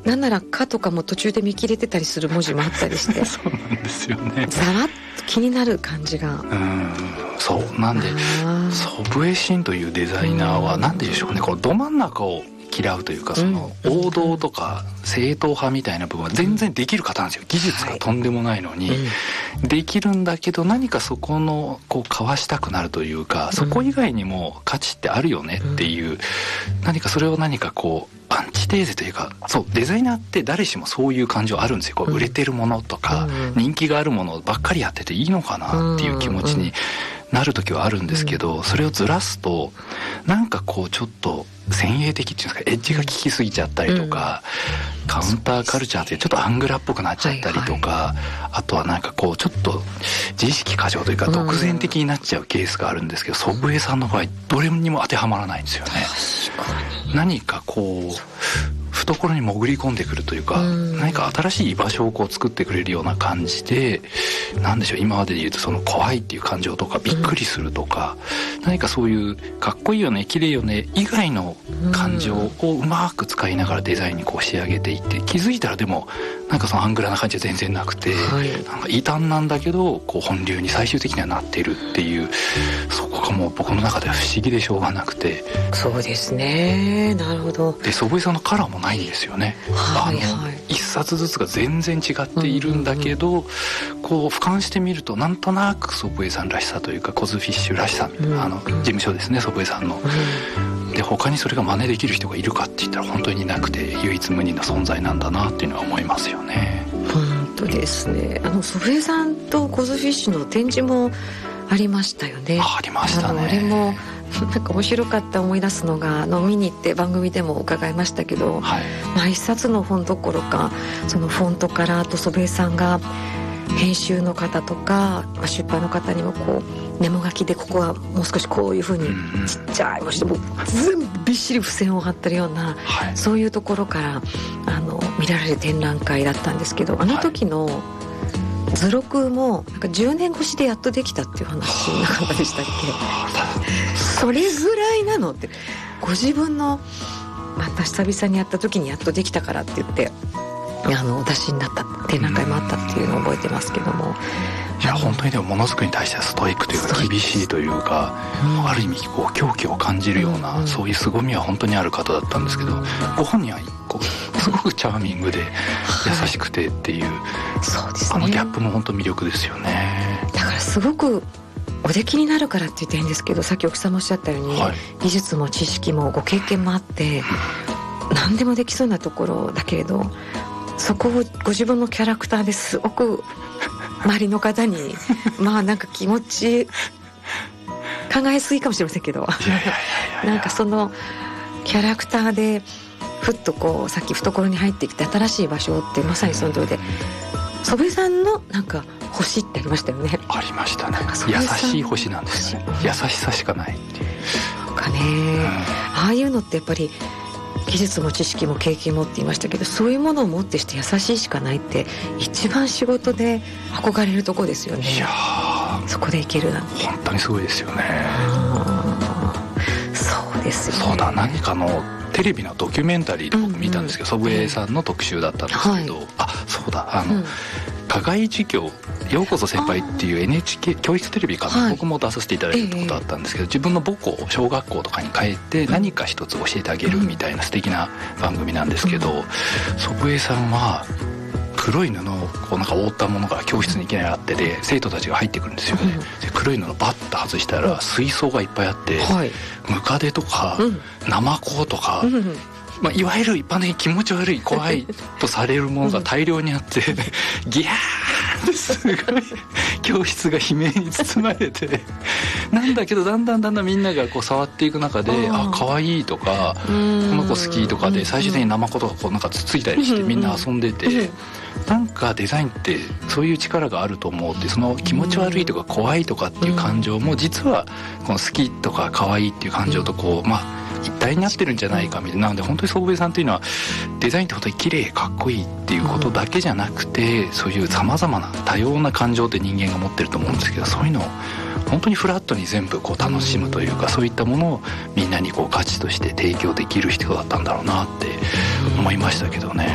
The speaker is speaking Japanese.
なんなら「か」とかも途中で見切れてたりする文字もあったりしてそうなんですよね。 ざわっと気になる感じが。 そうなんで祖父江慎というデザイナーは何でしょうね、このど真ん中を嫌うというか、その王道とか正統派みたいな部分は全然できる方なんですよ。技術がとんでもないのに、できるんだけど何かそこのこうかわしたくなるというか、そこ以外にも価値ってあるよねっていう、何かそれを何かこうアンチテーゼというか、そうデザイナーって誰しもそういう感情あるんですよ。こう売れてるものとか人気があるものばっかりやってていいのかなっていう気持ちになる時はあるんですけど、それをずらすとなんかこうちょっと先鋭的っていうんですか、エッジが効きすぎちゃったりとか、カウンターカルチャーってちょっとアングラっぽくなっちゃったりとか、あとはなんかこうちょっと自意識過剰というか独善的になっちゃうケースがあるんですけど、祖父江さんの場合どれにも当てはまらないんですよね。何かこう懐に潜り込んでくるというか、何か新しい居場所をこう作ってくれるような感じで、なんでしょう、今までで言うとその怖いっていう感情とかびっくりするとか、何かそういうかっこいいよね綺麗よね以外の感情をうまく使いながらデザインにこう仕上げていって、気づいたらでもなんかそのアングラな感じは全然なくて、なんか異端なんだけどこう本流に最終的にはなっているっていう、そこがもう僕の中では不思議でしょうがなくて。 そうですね、なるほど。 で祖父江さんのカラーもないんですよね。一冊ずつが全然違っているんだけど、こう俯瞰してみるとなんとなく祖父江さんらしさというか、コズフィッシュらしさ、事務所ですね、祖父江さんの。で他にそれが真似できる人がいるかって言ったら本当になくて、唯一無二の存在なんだなっていうのは思いますよね。 本当ですね。祖父江さんとコズフィッシュの展示もありましたよね。 ありましたね。 あれもなんか面白かった思い出すのが、見に行って番組でも伺いましたけど、一冊の本どころかそのフォントからと祖父江さんが編集の方とか出版の方にもこうメモ書きでここはもう少しこういうふうにちっちゃい文字でも全部びっしり付箋を貼ってるような、そういうところから見られる展覧会だったんですけど、あの時の図録もなんか10年越しでやっとできたっていう話なかったでしたっけ？それぐらいなのって、ご自分のまた久々にやった時にやっとできたからって言ってお出しになった展覧会もあったっていうのを覚えてますけども、 いや本当にでもものづくりに対してはストイックというか厳しいというか、ある意味こう狂気を感じるような、そういう凄みは本当にある方だったんですけど、ご本人はこうすごくチャーミングで優しくてっていう、 そうですね、 ギャップも本当魅力ですよね。 だからすごくお出来になるからって言っていいんですけど、さっき奥さんもおっしゃったように、技術も知識もご経験もあって何でもできそうなところだけれど、そこをご自分のキャラクターですごく周りの方になんか気持ち考えすぎかもしれませんけどなんかそのキャラクターでふっとこうさっき懐に入ってきて新しい場所ってまさにその通りで、祖父江さんのなんか星ってありましたよね。 ありましたね。優しい星なんですよね。優しさしかないっていうなんかね、ああいうのってやっぱり技術も知識も経験もって言いましたけど、そういうものをもってして優しいしかないって一番仕事で憧れるとこですよね。 いやそこでいけるなんて本当にすごいですよね。 そうですよね。 そうだ、何かのテレビのドキュメンタリーで僕見たんですけど、祖父江さんの特集だったんですけど、そうだ、課外授業ようこそ先輩っていう NHK 教育テレビかな、僕も出させていただいたことあったんですけど、自分の母校小学校とかに帰って何か一つ教えてあげるみたいな素敵な番組なんですけど、祖父江さんは黒い布をこうなんか覆ったものが教室にいきなりあって、で生徒たちが入ってくるんですよね。で黒い布バッと外したら水槽がいっぱいあって、ムカデとかナマコとか、いわゆる一般的に気持ち悪い怖いとされるものが大量にあってギャーってすごい教室が悲鳴に包まれてなんだけどだんだんみんながこう触っていく中で、可愛いとかこの子好きとかで、最終的にナマコとかこうなんかつついたりしてみんな遊んでて、なんかデザインってそういう力があると思うって、その気持ち悪いとか怖いとかっていう感情も実はこの好きとか可愛いっていう感情とこう一体になってるんじゃないかみたいな。なので本当に祖父江さんっていうのはデザインって本当に綺麗かっこいいっていうことだけじゃなくて、そういうさまざまな多様な感情って人間が持ってると思うんですけど、そういうのを本当にフラットに全部こう楽しむというか、そういったものをみんなにこう価値として提供できる人だったんだろうなって思いましたけどね。